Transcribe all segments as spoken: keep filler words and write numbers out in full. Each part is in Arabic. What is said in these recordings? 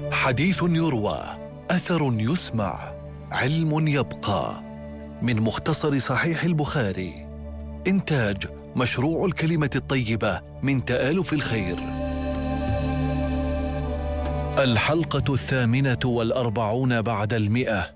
حديث يروى، أثر يسمع، علم يبقى. من مختصر صحيح البخاري. إنتاج مشروع الكلمة الطيبة من تآلف الخير. الحلقة الثامنة والأربعون بعد المئة.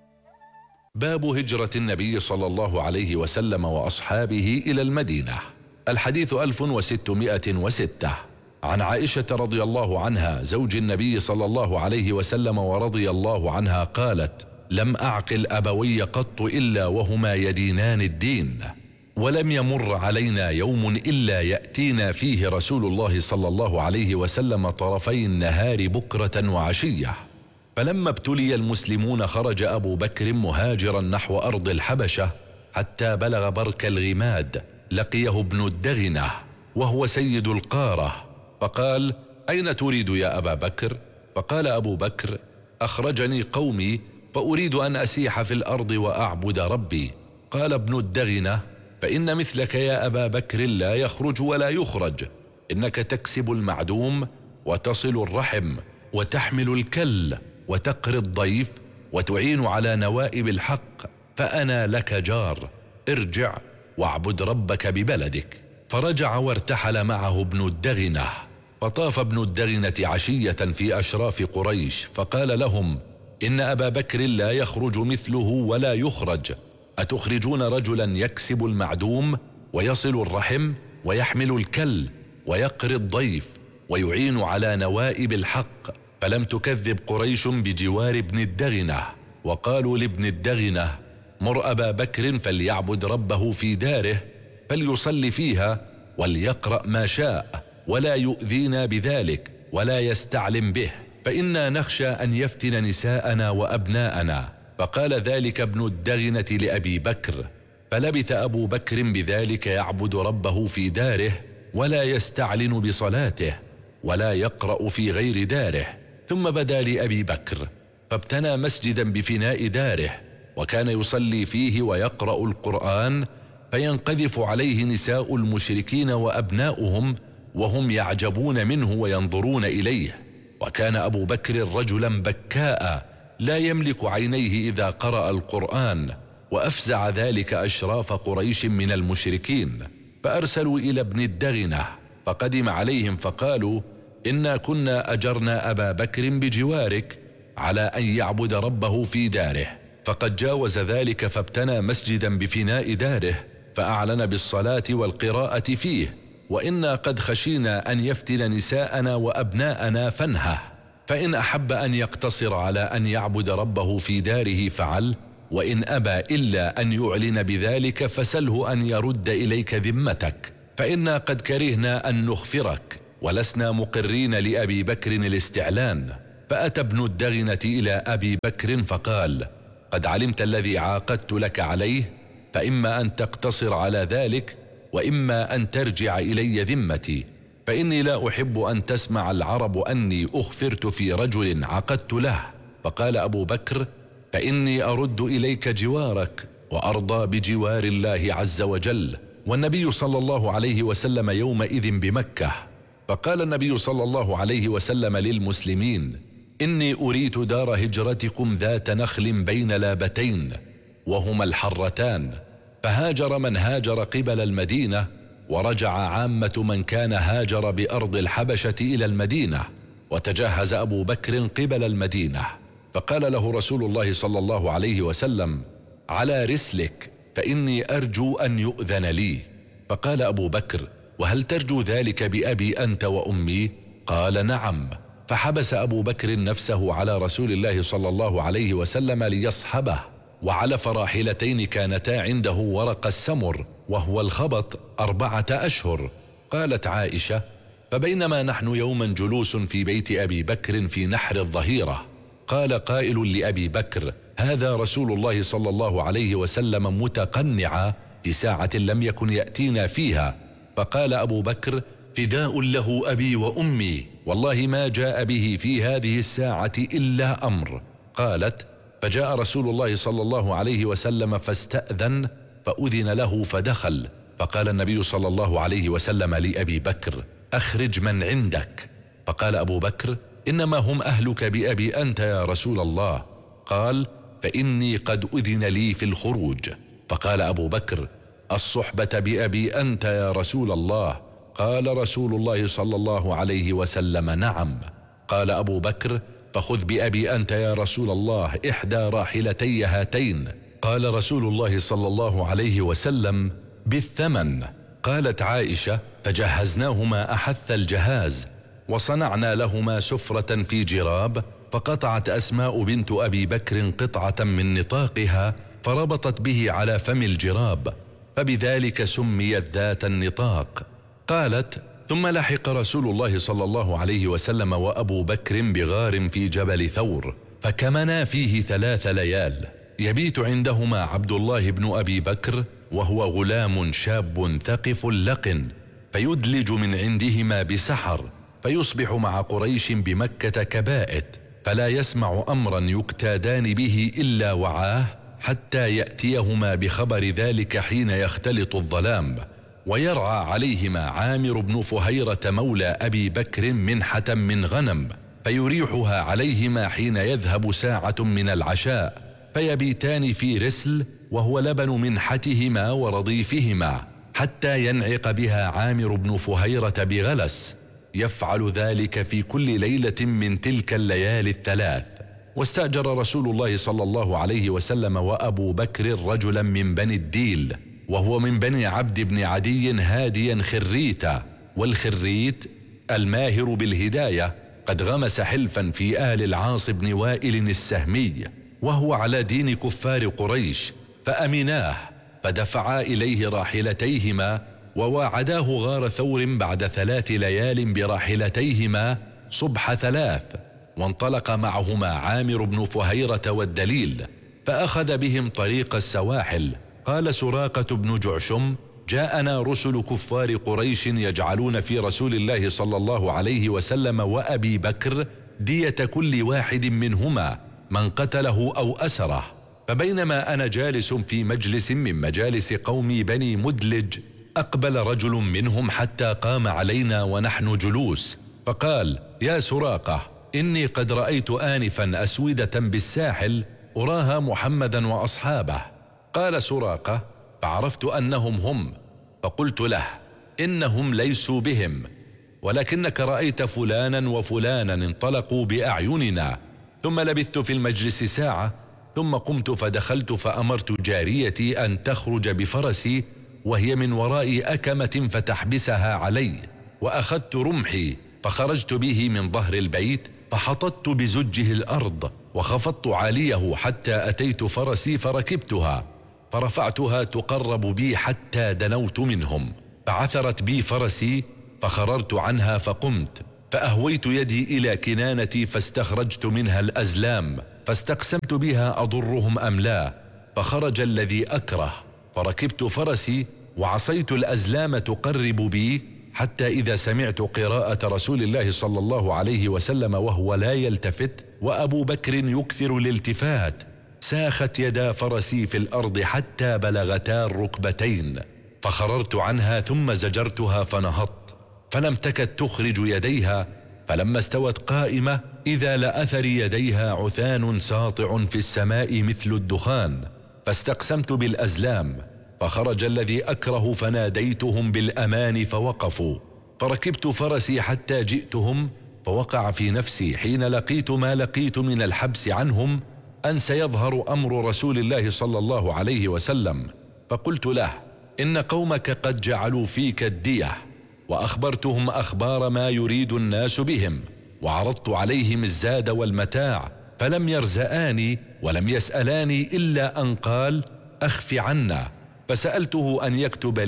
باب هجرة النبي صلى الله عليه وسلم وأصحابه إلى المدينة. الحديث ألف وستمائة وستة. عن عائشة رضي الله عنها زوج النبي صلى الله عليه وسلم ورضي الله عنها قالت: لم أعقل أبوي قط إلا وهما يدينان الدين، ولم يمر علينا يوم إلا يأتينا فيه رسول الله صلى الله عليه وسلم طرفي النهار بكرة وعشية. فلما ابتلي المسلمون خرج أبو بكر مهاجرا نحو أرض الحبشة حتى بلغ برك الغماد، لقيه ابن الدغنة وهو سيد القارة، فقال: أين تريد يا أبا بكر؟ فقال أبو بكر: أخرجني قومي فأريد أن أسيح في الأرض وأعبد ربي. قال ابن الدغنة: فإن مثلك يا أبا بكر لا يخرج ولا يخرج، إنك تكسب المعدوم وتصل الرحم وتحمل الكل وتقري الضيف وتعين على نوائب الحق، فأنا لك جار، ارجع واعبد ربك ببلدك. فرجع وارتحل معه ابن الدغنة، فطاف ابن الدغنة عشية في أشراف قريش فقال لهم: إن أبا بكر لا يخرج مثله ولا يخرج، أتخرجون رجلا يكسب المعدوم ويصل الرحم ويحمل الكل ويقري الضيف ويعين على نوائب الحق؟ فلم تكذب قريش بجوار ابن الدغنة، وقالوا لابن الدغنة: مر أبا بكر فليعبد ربه في داره، فليصلي فيها وليقرأ ما شاء، ولا يؤذينا بذلك ولا يستعلم به، فإنا نخشى أن يفتن نساءنا وأبناءنا. فقال ذلك ابن الدغنة لأبي بكر، فلبث أبو بكر بذلك يعبد ربه في داره ولا يستعلن بصلاته ولا يقرأ في غير داره. ثم بدا لأبي بكر فابتنى مسجدا بفناء داره، وكان يصلي فيه ويقرأ القرآن، فينقذف عليه نساء المشركين وأبناؤهم وهم يعجبون منه وينظرون إليه. وكان أبو بكر رجلا بكاء لا يملك عينيه إذا قرأ القرآن، وأفزع ذلك أشراف قريش من المشركين، فأرسلوا إلى ابن الدغنة فقدم عليهم فقالوا: إنا كنا أجرنا أبا بكر بجوارك على أن يعبد ربه في داره، فقد جاوز ذلك فابتنى مسجدا بفناء داره فأعلن بالصلاة والقراءة فيه، وإنا قد خشينا أن يفتن نساءنا وأبناءنا فانهه، فإن أحب أن يقتصر على أن يعبد ربه في داره فعل، وإن أبى إلا أن يعلن بذلك فسله أن يرد إليك ذمتك، فإنا قد كرهنا أن نخفرك ولسنا مقرين لأبي بكر الاستعلان. فأتى ابن الدغنة إلى أبي بكر فقال: قد علمت الذي عاقدت لك عليه، فإما أن تقتصر على ذلك وإما أن ترجع إلي ذمتي، فإني لا أحب أن تسمع العرب أني أخفرت في رجل عقدت له. فقال أبو بكر: فإني أرد إليك جوارك وأرضى بجوار الله عز وجل، والنبي صلى الله عليه وسلم يومئذ بمكة. فقال النبي صلى الله عليه وسلم للمسلمين: إني أريت دار هجرتكم ذات نخل بين لابتين وهما الحرتان، فهاجر من هاجر قبل المدينة، ورجع عامة من كان هاجر بأرض الحبشة إلى المدينة، وتجهز أبو بكر قبل المدينة. فقال له رسول الله صلى الله عليه وسلم: على رسلك، فإني أرجو أن يؤذن لي. فقال أبو بكر: وهل ترجو ذلك بأبي أنت وأمي؟ قال: نعم. فحبس أبو بكر نفسه على رسول الله صلى الله عليه وسلم ليصحبه، وعلى فراحلتين كانتا عنده ورق السمر وهو الخبط أربعة أشهر. قالت عائشة: فبينما نحن يوما جلوس في بيت أبي بكر في نحر الظهيرة، قال قائل لأبي بكر: هذا رسول الله صلى الله عليه وسلم متقنعا في ساعة لم يكن يأتينا فيها. فقال أبو بكر: فداء له أبي وأمي، والله ما جاء به في هذه الساعة إلا أمر. قالت: فجاء رسول الله صلى الله عليه وسلم فاستأذن، فأذن له فدخل، فقال النبي صلى الله عليه وسلم لأبي بكر: أخرج من عندك. فقال أبو بكر: إنما هم أهلك بأبي أنت يا رسول الله. قال: فإني قد أذن لي في الخروج. فقال أبو بكر: الصحبة بأبي أنت يا رسول الله؟ قال رسول الله صلى الله عليه وسلم: نعم. قال أبو بكر: فخذ بأبي أنت يا رسول الله إحدى راحلتي هاتين. قال رسول الله صلى الله عليه وسلم: بالثمن. قالت عائشة: فجهزناهما أحث الجهاز، وصنعنا لهما سفرة في جراب، فقطعت أسماء بنت أبي بكر قطعة من نطاقها فربطت به على فم الجراب، فبذلك سميت ذات النطاق. قالت: ثم لحق رسول الله صلى الله عليه وسلم وأبو بكر بغار في جبل ثور، فكمنا فيه ثلاث ليال، يبيت عندهما عبد الله بن أبي بكر وهو غلام شاب ثقف لقن، فيدلج من عندهما بسحر، فيصبح مع قريش بمكة كبائت، فلا يسمع أمرا يكتادان به إلا وعاه، حتى يأتيهما بخبر ذلك حين يختلط الظلام، ويرعى عليهما عامر بن فهيرة مولى أبي بكر منحة من غنم، فيريحها عليهما حين يذهب ساعة من العشاء، فيبيتان في رسل وهو لبن منحتهما ورضيفهما، حتى ينعق بها عامر بن فهيرة بغلس. يفعل ذلك في كل ليلة من تلك الليالي الثلاث. واستأجر رسول الله صلى الله عليه وسلم وأبو بكر رجلا من بني الديل، وهو من بني عبد بن عدي هاديا خريتا، والخريت الماهر بالهداية، قد غمس حلفا في آل العاص بن وائل السهمي، وهو على دين كفار قريش، فأمناه، فدفعا إليه راحلتيهما، وواعداه غار ثور بعد ثلاث ليال براحلتيهما صبح ثلاث، وانطلق معهما عامر بن فهيرة والدليل، فأخذ بهم طريق السواحل. قال سراقة بن جعشم: جاءنا رسل كفار قريش يجعلون في رسول الله صلى الله عليه وسلم وأبي بكر دية كل واحد منهما من قتله أو أسره، فبينما أنا جالس في مجلس من مجالس قوم بني مدلج، أقبل رجل منهم حتى قام علينا ونحن جلوس، فقال: يا سراقة، إني قد رأيت آنفا أسودة بالساحل أراها محمدا وأصحابه. قال سراقة: فعرفت أنهم هم، فقلت له: إنهم ليسوا بهم، ولكنك رأيت فلانا وفلانا انطلقوا بأعيننا. ثم لبثت في المجلس ساعة، ثم قمت فدخلت فأمرت جاريتي أن تخرج بفرسي وهي من وراء أكمة فتحبسها علي، وأخذت رمحي فخرجت به من ظهر البيت، فحطت بزجه الأرض وخفضت عاليه حتى أتيت فرسي فركبتها، فرفعتها تقرب بي حتى دنوت منهم، فعثرت بي فرسي فخررت عنها، فقمت فأهويت يدي إلى كنانتي فاستخرجت منها الأزلام، فاستقسمت بها أضرهم أم لا، فخرج الذي أكره، فركبت فرسي وعصيت الأزلام تقرب بي، حتى إذا سمعت قراءة رسول الله صلى الله عليه وسلم وهو لا يلتفت وأبو بكر يكثر الالتفات، ساخت يدا فرسي في الأرض حتى بلغتا الركبتين، فخررت عنها ثم زجرتها فنهضت، فلم تكد تخرج يديها، فلما استوت قائمة إذا لأثر يديها عثان ساطع في السماء مثل الدخان، فاستقسمت بالأزلام، فخرج الذي أكره فناديتهم بالأمان فوقفوا، فركبت فرسي حتى جئتهم، فوقع في نفسي حين لقيت ما لقيت من الحبس عنهم أن سيظهر أمر رسول الله صلى الله عليه وسلم، فقلت له: إن قومك قد جعلوا فيك الدية، وأخبرتهم أخبار ما يريد الناس بهم، وعرضت عليهم الزاد والمتاع، فلم يرزآني ولم يسألاني إلا أن قال: أخف عنا، فسألته أن يكتب